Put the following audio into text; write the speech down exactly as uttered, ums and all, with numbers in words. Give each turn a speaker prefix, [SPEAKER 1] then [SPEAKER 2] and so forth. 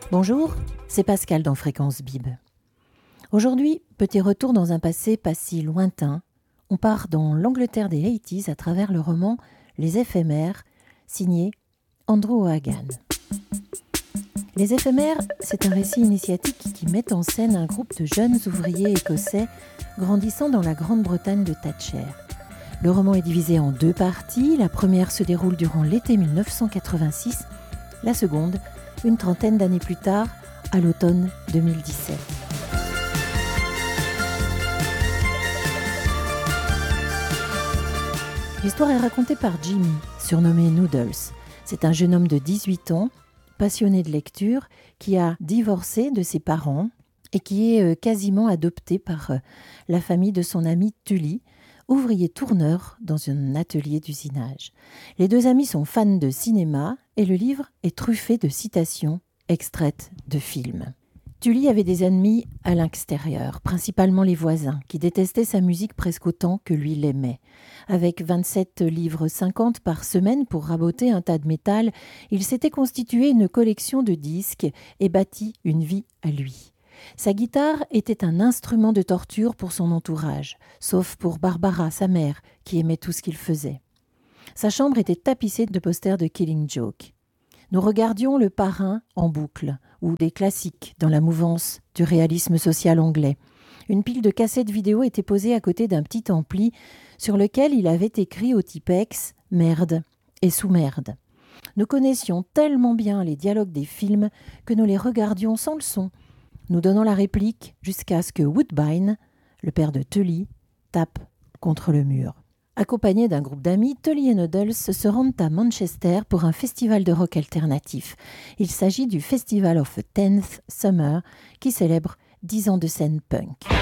[SPEAKER 1] Bonjour, c'est Pascal dans Fréquence Bib. Aujourd'hui, petit retour dans un passé pas si lointain. On part dans l'Angleterre des quatre-vingt-dix à travers le roman Les Éphémères, signé Andrew O'Hagan. Les Éphémères, c'est un récit initiatique qui met en scène un groupe de jeunes ouvriers écossais grandissant dans la Grande-Bretagne de Thatcher. Le roman est divisé en deux parties. La première se déroule durant l'été dix-neuf cent quatre-vingt-six, la seconde, une trentaine d'années plus tard, à l'automne deux mille dix-sept. L'histoire est racontée par Jimmy, surnommé Noodles. C'est un jeune homme de dix-huit ans, passionné de lecture, qui a divorcé de ses parents et qui est quasiment adopté par la famille de son ami Tully, ouvrier tourneur dans un atelier d'usinage. Les deux amis sont fans de cinéma et le livre est truffé de citations extraites de films. Tully avait des ennemis à l'extérieur, principalement les voisins, qui détestaient sa musique presque autant que lui l'aimait. Avec vingt-sept livres cinquante par semaine pour raboter un tas de métal, il s'était constitué une collection de disques et bâti une vie à lui. Sa guitare était un instrument de torture pour son entourage, sauf pour Barbara, sa mère, qui aimait tout ce qu'il faisait. Sa chambre était tapissée de posters de Killing Joke. Nous regardions Le Parrain en boucle, ou des classiques dans la mouvance du réalisme social anglais. Une pile de cassettes vidéo était posée à côté d'un petit ampli sur lequel il avait écrit au Tipex « Merde » et « Sous-merde ». Nous connaissions tellement bien les dialogues des films que nous les regardions sans le son, nous donnant la réplique jusqu'à ce que Woodbine, le père de Tully, tape contre le mur. Accompagnés d'un groupe d'amis, Tully et Noodles se rendent à Manchester pour un festival de rock alternatif. Il s'agit du Festival of a Tenth Summer qui célèbre dix ans de scène punk.